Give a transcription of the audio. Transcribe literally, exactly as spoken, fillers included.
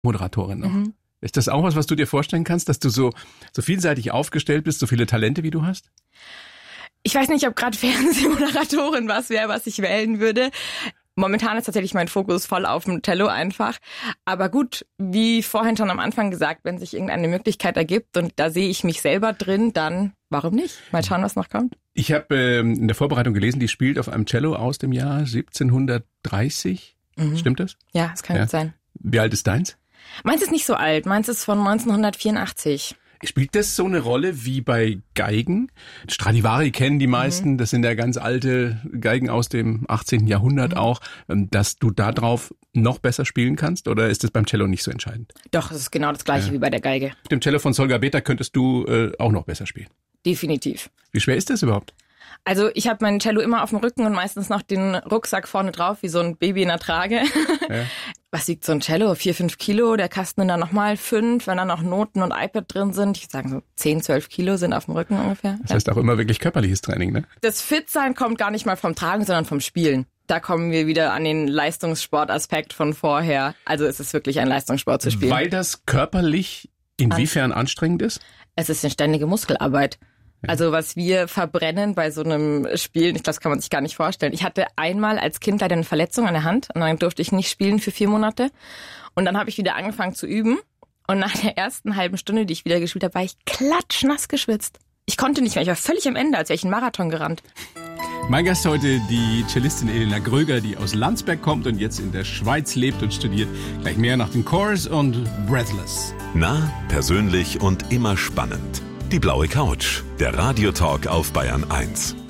Moderatorin noch. Mhm. Ist das auch was, was du dir vorstellen kannst, dass du so, so vielseitig aufgestellt bist, so viele Talente, wie du hast? Ich weiß nicht, ob gerade Fernsehmoderatorin was wäre, was ich wählen würde. Momentan ist tatsächlich mein Fokus voll auf dem Cello einfach. Aber gut, wie vorhin schon am Anfang gesagt, wenn sich irgendeine Möglichkeit ergibt und da sehe ich mich selber drin, dann warum nicht? Mal schauen, was noch kommt. Ich habe ähm, in der Vorbereitung gelesen, die spielt auf einem Cello aus dem Jahr siebzehnhundertdreißig. Mhm. Stimmt das? Ja, das kann ja. gut sein. Wie alt ist deins? Meins ist nicht so alt. Meins ist von neunzehnhundertvierundachtzig. Spielt das so eine Rolle wie bei Geigen? Stradivari kennen die meisten, mhm. das sind ja ganz alte Geigen aus dem achtzehnten Jahrhundert mhm. auch, dass du da drauf noch besser spielen kannst, oder ist das beim Cello nicht so entscheidend? Doch, es ist genau das Gleiche ja. wie bei der Geige. Mit dem Cello von Solga Beta könntest du äh, auch noch besser spielen. Definitiv. Wie schwer ist das überhaupt? Also ich habe mein Cello immer auf dem Rücken und meistens noch den Rucksack vorne drauf, wie so ein Baby in der Trage. Ja. Was wiegt so ein Cello? Vier, fünf Kilo, der Kasten dann nochmal fünf, wenn da noch Noten und iPad drin sind. Ich würde sagen so zehn, zwölf Kilo sind auf dem Rücken ungefähr. Das heißt auch immer wirklich körperliches Training, ne? Das Fit-Sein kommt gar nicht mal vom Tragen, sondern vom Spielen. Da kommen wir wieder an den Leistungssportaspekt von vorher. Also es ist wirklich ein Leistungssport zu spielen. Weil das körperlich inwiefern anstrengend ist? Es ist eine ständige Muskelarbeit. Also was wir verbrennen bei so einem Spielen, ich glaube, das kann man sich gar nicht vorstellen. Ich hatte einmal als Kind leider eine Verletzung an der Hand und dann durfte ich nicht spielen für vier Monate. Und dann habe ich wieder angefangen zu üben und nach der ersten halben Stunde, die ich wieder gespielt habe, war ich klatschnass geschwitzt. Ich konnte nicht mehr, ich war völlig am Ende, als wäre ich einen Marathon gerannt. Mein Gast heute, die Cellistin Elena Gröger, die aus Landsberg kommt und jetzt in der Schweiz lebt und studiert. Gleich mehr nach den Chorus und Breathless. Nah, persönlich und immer spannend. Die blaue Couch, der Radiotalk auf Bayern eins.